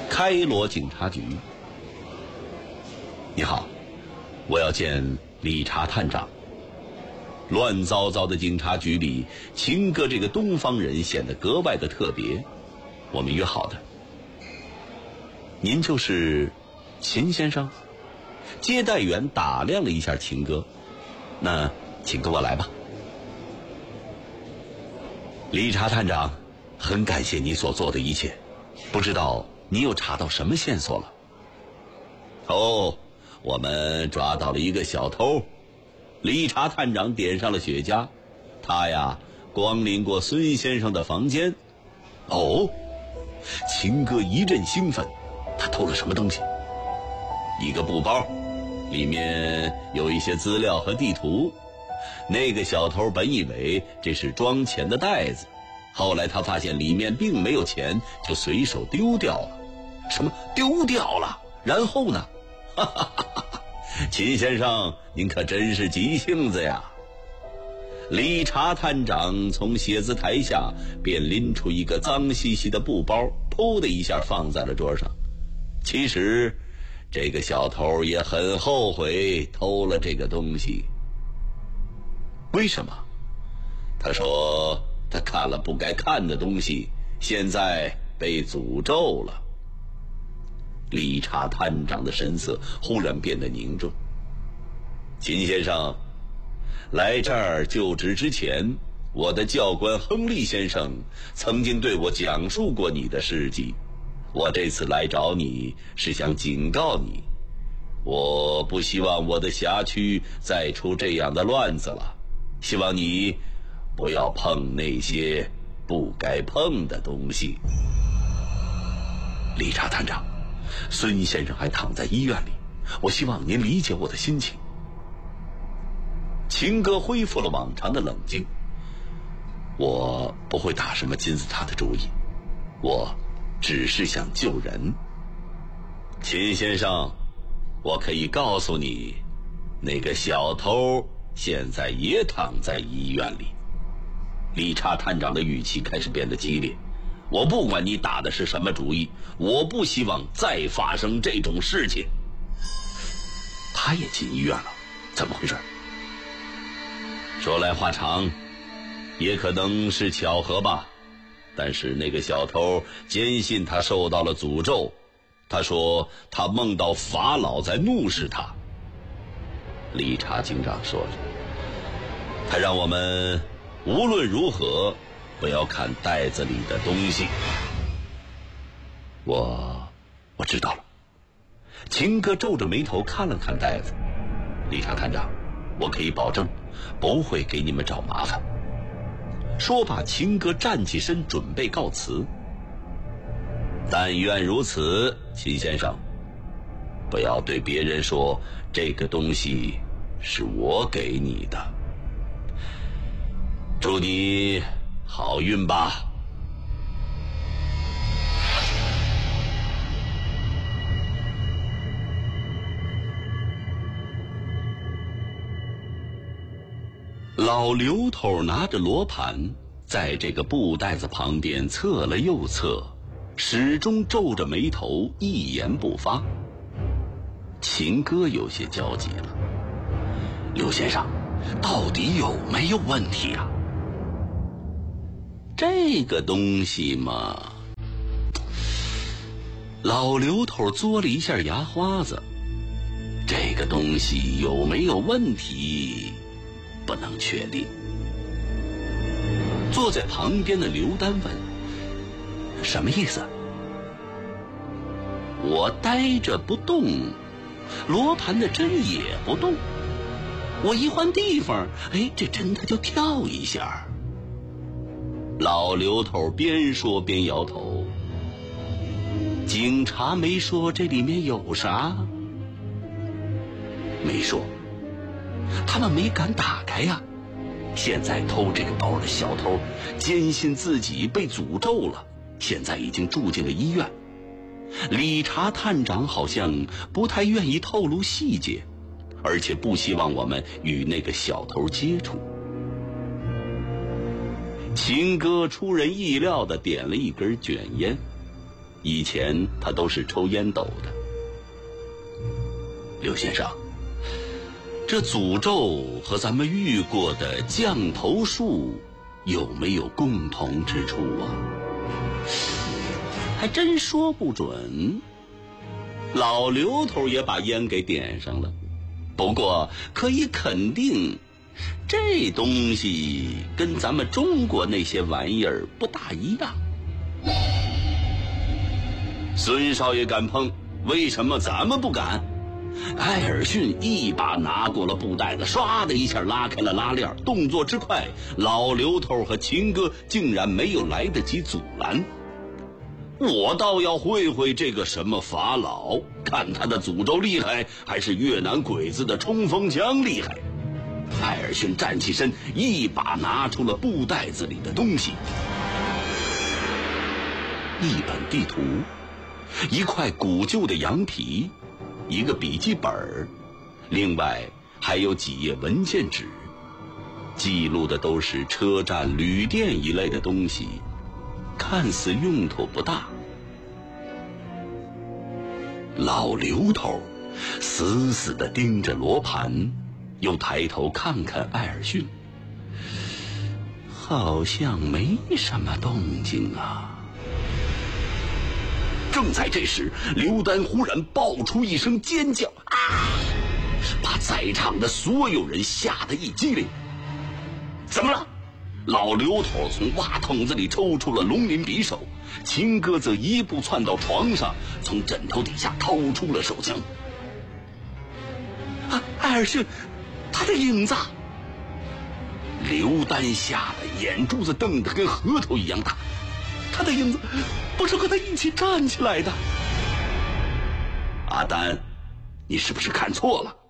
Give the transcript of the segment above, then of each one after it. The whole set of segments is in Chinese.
开罗警察局。你好，我要见理查探长。乱糟糟的警察局里，秦哥这个东方人显得格外的特别。我们约好的。您就是秦先生？接待员打量了一下秦哥，那请跟我来吧。理查探长，很感谢你所做的一切，不知道你又查到什么线索了？哦，我们抓到了一个小偷。理查探长点上了雪茄，他呀光临过孙先生的房间。哦，秦哥一阵兴奋，他偷了什么东西？一个布包，里面有一些资料和地图。那个小偷本以为这是装钱的袋子，后来他发现里面并没有钱，就随手丢掉了。什么丢掉了？然后呢？哈哈哈哈！秦先生，您可真是急性子呀！理查探长从写字台下便拎出一个脏兮兮的布包，噗的一下放在了桌上。其实这个小偷也很后悔偷了这个东西。为什么？他说他看了不该看的东西，现在被诅咒了。理查探长的神色忽然变得凝重。秦先生，来这儿就职之前，我的教官亨利先生曾经对我讲述过你的事迹。我这次来找你是想警告你，我不希望我的辖区再出这样的乱子了，希望你不要碰那些不该碰的东西。理查探长，孙先生还躺在医院里，我希望您理解我的心情。秦哥恢复了往常的冷静。我不会打什么金字塔的主意，我只是想救人。秦先生，我可以告诉你，那个小偷现在也躺在医院里。理查探长的语气开始变得激烈。我不管你打的是什么主意，我不希望再发生这种事情。他也进医院了，怎么回事？说来话长，也可能是巧合吧。但是那个小偷坚信他受到了诅咒，他说他梦到法老在怒视他。理查警长说着，他让我们无论如何不要看袋子里的东西。我知道了。秦哥皱着眉头看了看袋子。理查探长，我可以保证不会给你们找麻烦。说罢，秦哥站起身准备告辞。但愿如此，秦先生，不要对别人说这个东西是我给你的。祝你好运吧。老刘头拿着罗盘，在这个布袋子旁边侧了又侧，始终皱着眉头，一言不发。秦哥有些焦急了。刘先生，到底有没有问题啊？这个东西嘛，老刘头嘬了一下牙花子。这个东西有没有问题不能确定。坐在旁边的刘丹问：什么意思？我呆着不动，罗盘的针也不动，我一换地方，这针它就跳一下。老刘头边说边摇头。警察没说这里面有啥？没说，他们没敢打开呀。现在偷这个包的小偷坚信自己被诅咒了，现在已经住进了医院。理查探长好像不太愿意透露细节，而且不希望我们与那个小偷接触。秦哥出人意料地点了一根卷烟。 以前他都是抽烟斗的。刘先生，这诅咒和咱们遇过的降头术有没有共同之处啊？还真说不准。老刘头也把烟给点上了，不过可以肯定，这东西跟咱们中国那些玩意儿不大一样。孙少爷敢碰，为什么咱们不敢？艾尔逊一把拿过了布袋子，唰的一下拉开了拉链，动作之快，老刘头和秦哥竟然没有来得及阻拦。我倒要会会这个什么法老，看他的诅咒厉害，还是越南鬼子的冲锋枪厉害。艾尔逊站起身，一把拿出了布袋子里的东西，一本地图，一块古旧的羊皮，一个笔记本，另外还有几页文件纸，记录的都是车站、旅店一类的东西，看似用途不大。老刘头死死地盯着罗盘，又抬头看看艾尔逊，好像没什么动静啊。正在这时，刘丹忽然爆出一声尖叫，把在场的所有人吓得一激灵。怎么了？老刘头从袜筒子里抽出了龙鳞匕首，秦哥则一步窜到床上，从枕头底下掏出了手枪。艾尔逊，他的影子！刘丹吓得眼珠子瞪得跟核桃一样大，他的影子不是和他一起站起来的。阿丹，你是不是看错了？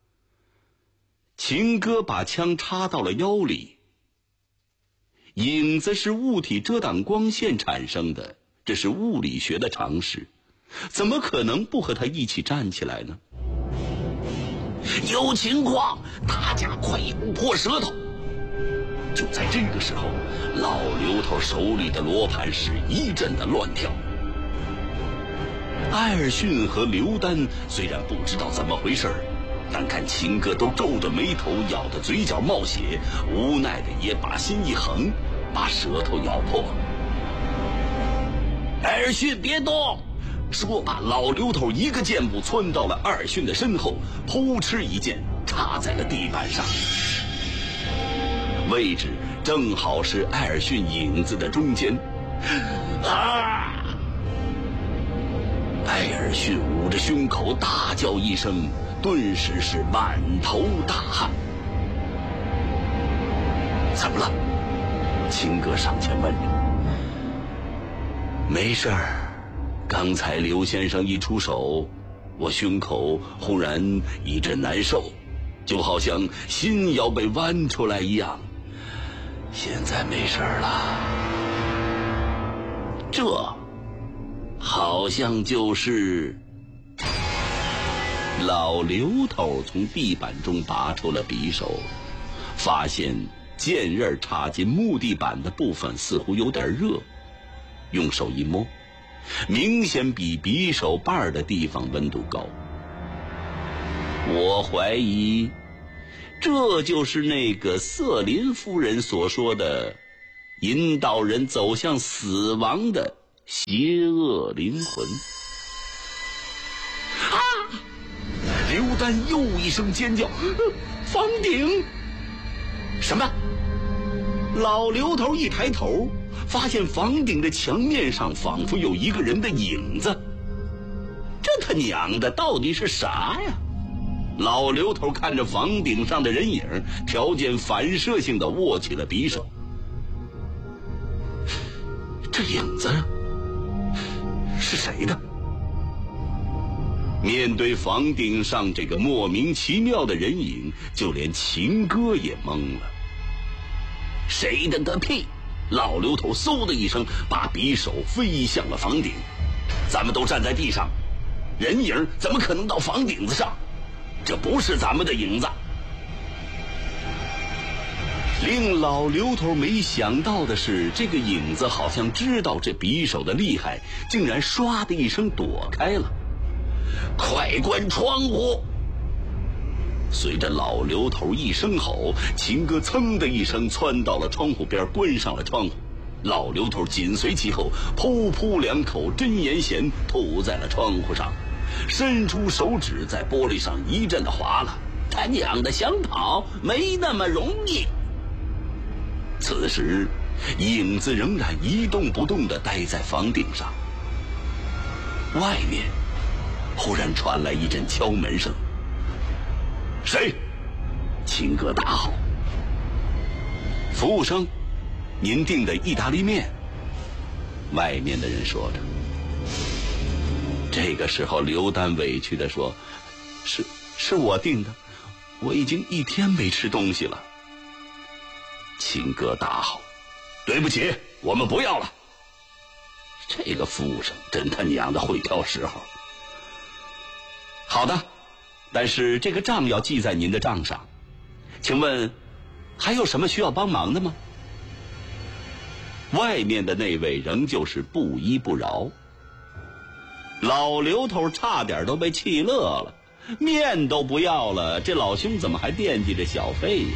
秦哥把枪插到了腰里。影子是物体遮挡光线产生的，这是物理学的常识，怎么可能不和他一起站起来呢？有情况，大家快咬破舌头！就在这个时候，老刘头手里的罗盘是一阵的乱跳。艾尔逊和刘丹虽然不知道怎么回事，但看秦哥都皱着眉头，咬得嘴角冒血，无奈的也把心一横，把舌头咬破。艾尔逊别动！说罢，老刘头一个箭步窜到了艾尔逊的身后，扑哧一剑插在了地板上，位置正好是艾尔逊影子的中间。艾尔逊捂着胸口大叫一声，顿时是满头大汗。怎么了？秦哥上前问着。没事儿，刚才刘先生一出手，我胸口忽然一阵难受，就好像心要被剜出来一样。现在没事了。这好像就是老刘头从地板中拔出了匕首，发现剑刃插进木地板的部分似乎有点热，用手一摸，明显比匕首把的地方温度高。我怀疑这就是那个瑟琳夫人所说的引导人走向死亡的邪恶灵魂。刘丹又一声尖叫，房顶！什么？老刘头一抬头，发现房顶的墙面上仿佛有一个人的影子。这他娘的到底是啥呀？老刘头看着房顶上的人影，条件反射性的握起了匕首。这影子是谁的？面对房顶上这个莫名其妙的人影，就连秦哥也懵了。谁的个屁！老刘头嗖的一声把匕首飞向了房顶。咱们都站在地上，人影怎么可能到房顶子上？这不是咱们的影子。 令老刘头没想到的是，这个影子好像知道这匕首的厉害，竟然唰的一声躲开了。快关窗户！随着老刘头一声吼，秦哥噌的一声窜到了窗户边，关上了窗户。老刘头紧随其后，噗噗两口真言涎吐在了窗户上，伸出手指在玻璃上一阵的划拉。他娘的，想跑没那么容易。此时影子仍然一动不动地待在房顶上。外面忽然传来一阵敲门声。谁？秦哥大吼。服务生，您订的意大利面。外面的人说着。这个时候刘丹委屈地说，是我订的，我已经1天没吃东西了。秦哥大吼，对不起，我们不要了。这个服务生真他娘的会挑时候。好的，但是这个账要记在您的账上。请问还有什么需要帮忙的吗？外面的那位仍旧是不依不饶。老刘头差点都被气乐了，面都不要了，这老兄怎么还惦记着小费呀？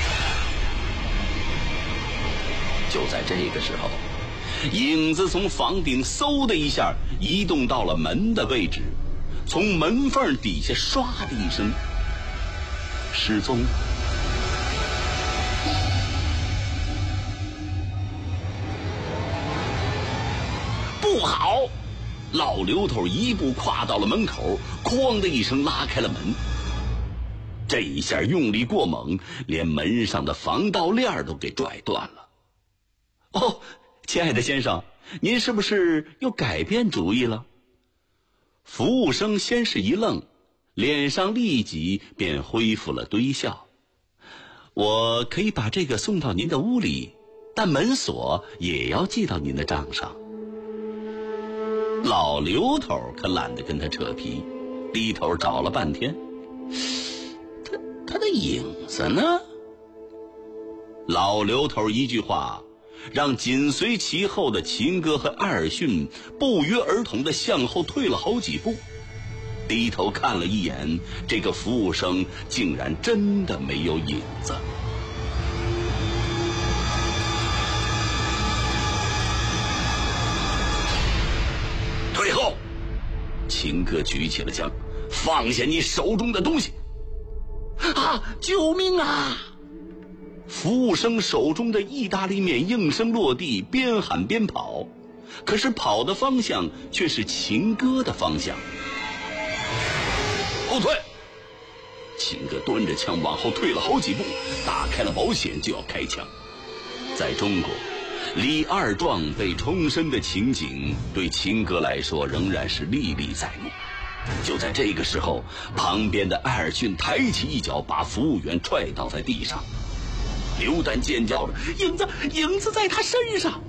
就在这个时候，影子从房顶嗖的一下移动到了门的位置，从门缝底下唰的一声失踪。不好！老刘头一步跨到了门口，哐的一声拉开了门。这一下用力过猛，连门上的防盗链都给拽断了。哦，亲爱的先生，您是不是又改变主意了？服务生先是一愣，脸上立即便恢复了堆笑。我可以把这个送到您的屋里，但门锁也要记到您的账上。老刘头可懒得跟他扯皮，低头找了半天，他的影子呢？老刘头一句话让紧随其后的秦哥和艾尔逊不约而同地向后退了好几步，低头看了一眼，这个服务生竟然真的没有影子。退后！秦哥举起了枪，放下你手中的东西！啊！救命啊！服务生手中的意大利面应声落地，边喊边跑，可是跑的方向却是秦哥的方向。后退！秦哥端着枪往后退了好几步，打开了保险就要开枪。在中国，李二壮被冲身的情景对秦哥来说仍然是历历在目。就在这个时候，旁边的艾尔逊抬起一脚把服务员踹倒在地上。刘丹尖叫着，影子在他身上。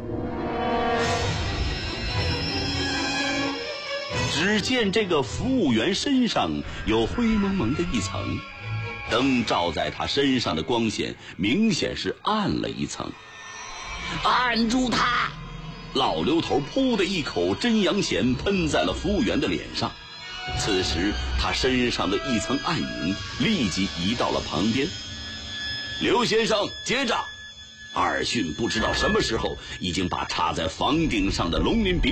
只见这个服务员身上有灰蒙蒙的一层，灯照在他身上的光线明显是暗了一层。按住他！老刘头噗的一口真阳涎喷在了服务员的脸上。此时他身上的一层暗影立即移到了旁边。刘先生，接着！艾尔逊不知道什么时候已经把插在房顶上的龙鳞笔